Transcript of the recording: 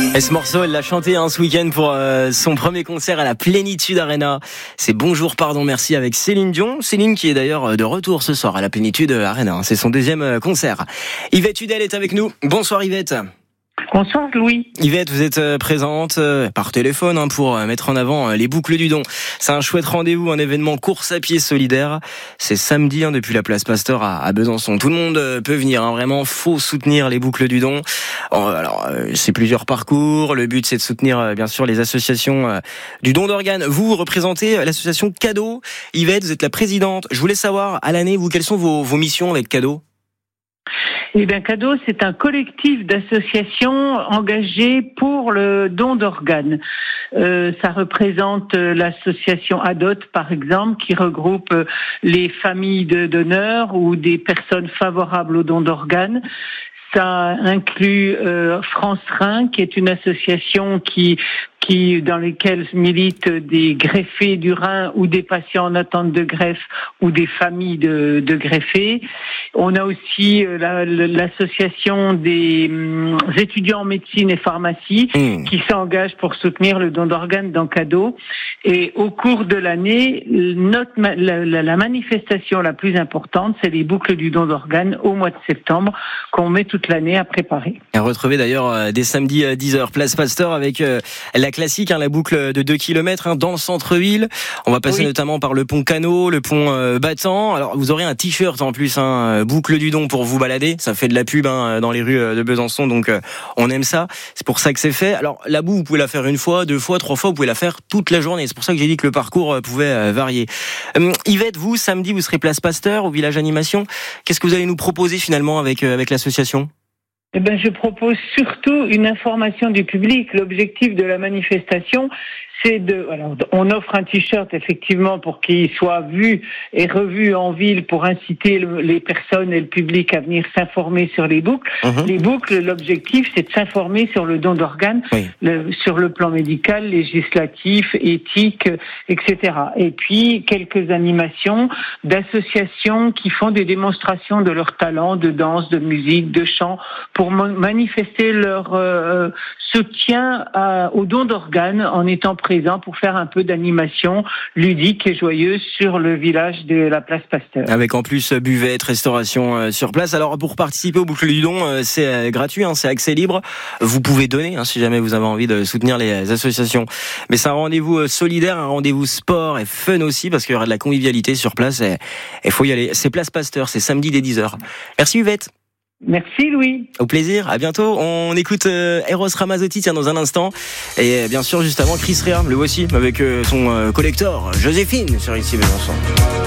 Et ce morceau, elle l'a chanté ce week-end pour son premier concert à la Plénitude Arena. C'est Bonjour, pardon, merci avec Céline Dion. Céline qui est d'ailleurs de retour ce soir à la Plénitude Arena. C'est son deuxième concert. Yvette Udel est avec nous. Bonsoir Yvette. Bonsoir Louis. Yvette, vous êtes présente par téléphone pour mettre en avant les boucles du don. C'est un chouette rendez-vous, un événement course à pied solidaire. C'est samedi depuis la place Pasteur à Besançon. Tout le monde peut venir, vraiment, faut soutenir les boucles du don. Alors, c'est plusieurs parcours. Le but, c'est de soutenir bien sûr les associations du don d'organes. Vous représentez l'association Cadeau. Yvette, vous êtes la présidente. Je voulais savoir, à l'année, quelles sont vos missions avec Cadeau ? Eh bien, Cadeau, c'est un collectif d'associations engagées pour le don d'organes. Ça représente l'association ADOT, par exemple, qui regroupe les familles de donneurs ou des personnes favorables au don d'organes. Ça inclut France Rein, qui est une association qui dans lesquelles militent des greffés du rein ou des patients en attente de greffe ou des familles de greffés. On a aussi l'association des étudiants en médecine et pharmacie qui s'engagent pour soutenir le don d'organes dans Cadeau. Et au cours de l'année, la manifestation la plus importante, c'est les boucles du don d'organes au mois de septembre qu'on met toute l'année à préparer. À retrouver d'ailleurs dès samedi 10h, place Pasteur avec la classique, la boucle de 2 km dans le centre-ville. On va passer notamment par le pont Canot, le pont Battant. Alors vous aurez un t-shirt en plus, boucle du don pour vous balader. Ça fait de la pub dans les rues de Besançon, donc on aime ça. C'est pour ça que c'est fait. Alors la boue, vous pouvez la faire une fois, 2 fois, 3 fois, vous pouvez la faire toute la journée. C'est pour ça que j'ai dit que le parcours pouvait varier. Yvette, vous, samedi, vous serez place Pasteur au village animation. Qu'est-ce que vous allez nous proposer finalement avec l'association ? Eh ben, je propose surtout une information du public. L'objectif de la manifestation, c'est on offre un t-shirt effectivement pour qu'il soit vu et revu en ville pour inciter les personnes et le public à venir s'informer sur les boucles. Les boucles, l'objectif, c'est de s'informer sur le don d'organes, sur le plan médical, législatif, éthique, etc. Et puis, quelques animations d'associations qui font des démonstrations de leur talent, de danse, de musique, de chant, pour manifester leur soutien au don d'organes en étant présent pour faire un peu d'animation ludique et joyeuse sur le village de la place Pasteur. Avec en plus buvette, restauration sur place. Alors pour participer aux boucles du don, c'est gratuit, c'est accès libre. Vous pouvez donner si jamais vous avez envie de soutenir les associations. Mais c'est un rendez-vous solidaire, un rendez-vous sport et fun aussi parce qu'il y aura de la convivialité sur place et il faut y aller. C'est place Pasteur, c'est samedi dès 10h. Merci Yvette. Merci Louis. Au plaisir, à bientôt. On écoute Eros Ramazzotti dans un instant. Et bien sûr juste avant Chris Rea, le voici avec son collector Joséphine sur ici Besançon.